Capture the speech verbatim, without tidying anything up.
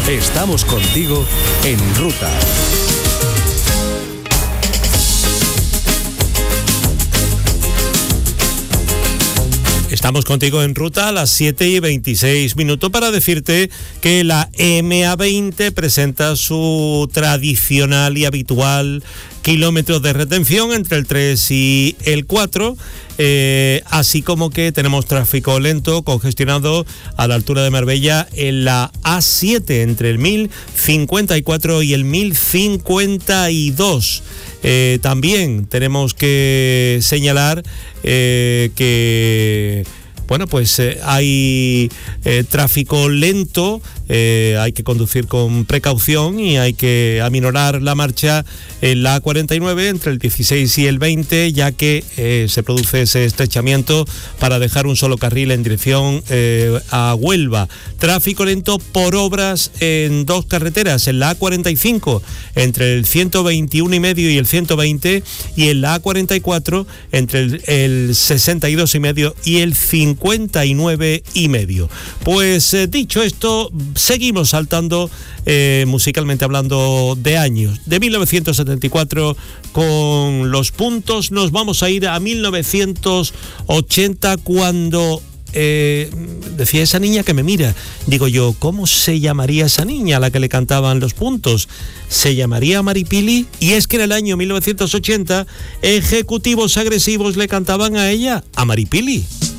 Estamos contigo en ruta. Estamos contigo en ruta a las siete y veintiséis minutos para decirte que la eme a veinte presenta su tradicional y habitual kilómetros de retención entre el tres y el cuatro, eh, así como que tenemos tráfico lento, congestionado a la altura de Marbella en la A siete entre el mil cincuenta y cuatro y el mil cincuenta y dos. Eh, también tenemos que señalar eh, que bueno, pues eh, hay eh, tráfico lento, eh, hay que conducir con precaución y hay que aminorar la marcha en la A cuarenta y nueve entre el dieciséis y el veinte, ya que eh, se produce ese estrechamiento para dejar un solo carril en dirección eh, a Huelva. Tráfico lento por obras en dos carreteras, en la A cuarenta y cinco entre el ciento veintiuno y medio y el ciento veinte, y en la A cuarenta y cuatro entre el, el sesenta y dos y medio y el cincuenta y nueve y medio. Pues eh, dicho esto, seguimos saltando eh, musicalmente hablando de años. De mil novecientos setenta y cuatro con Los Puntos nos vamos a ir a mil novecientos ochenta, cuando eh, decía esa niña que me mira. Digo yo, ¿cómo se llamaría esa niña a la que le cantaban Los Puntos? Se llamaría Maripili, y es que en el año mil novecientos ochenta ejecutivos agresivos le cantaban a ella, a Maripili.